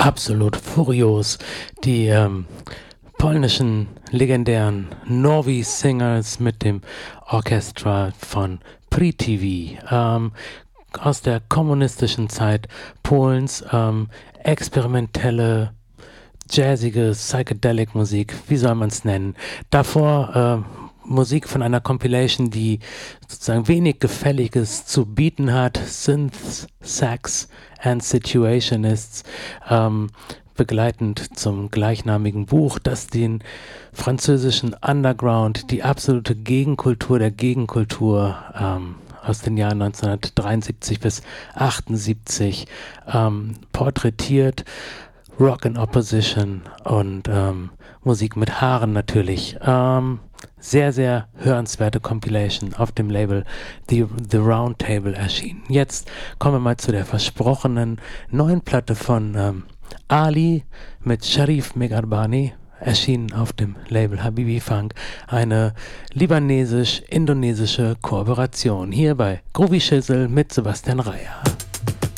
absolut furios. Die polnischen legendären Novi Singers mit dem Orchestra von Pri-TV aus der kommunistischen Zeit Polens, experimentelle, jazzige, psychedelic Musik, wie soll man es nennen? Davor Musik von einer Compilation, die sozusagen wenig Gefälliges zu bieten hat, Synths, Sax and Situationists, begleitend zum gleichnamigen Buch, das den französischen Underground, die absolute Gegenkultur der Gegenkultur aus den Jahren 1973 bis 1978 porträtiert. Rock in Opposition und Musik mit Haaren natürlich. Sehr, sehr hörenswerte Compilation auf dem Label The Round Table erschienen. Jetzt kommen wir mal zu der versprochenen neuen Platte von Ali mit Sharif Megarbani, erschienen auf dem Label Habibi Funk, eine libanesisch-indonesische Kooperation. Hier bei Groovy Shizzle mit Sebastian Reier.